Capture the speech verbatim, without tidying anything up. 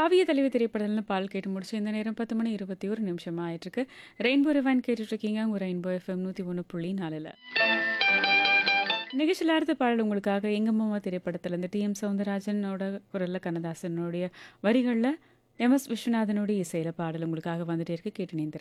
காவிய தலைவி திரைப்படம்னு பால் கேட்டு முடிச்சு இந்த நேரம் பத்து மணி இருபத்தி ஒரு நிமிஷம் ஆயிட்டிருக்கு. ரெயின்போ ரிவைண்ட் கேட்டுட்டு இருக்கீங்க. உங்க ரெயின்போ எஃப்எம் நூற்றி ஒன்று புள்ளி நாலில். நிகழ்ச்சியில் அடுத்த பாடல் உங்களுக்காக எங்கம்மா திரைப்படத்திலேருந்து டி எம் சௌந்தரராஜனோட குரலில் கண்ணதாசனுடைய வரிகளில் எம் எஸ் விஸ்வநாதனுடைய இசையில் பாடல் உங்களுக்காக வந்துட்டே இருக்கு. கேட்டு நேர்ந்து